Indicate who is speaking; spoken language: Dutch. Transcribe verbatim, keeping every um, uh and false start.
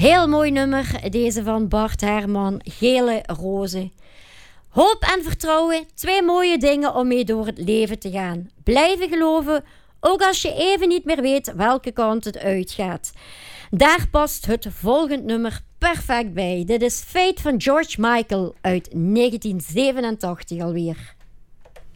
Speaker 1: Heel mooi nummer, deze van Bart Herman, Gele Rozen. Hoop en vertrouwen, twee mooie dingen om mee door het leven te gaan. Blijven geloven, ook als je even niet meer weet welke kant het uitgaat. Daar past het volgende nummer perfect bij. Dit is Fate van George Michael uit negentien zevenentachtig alweer.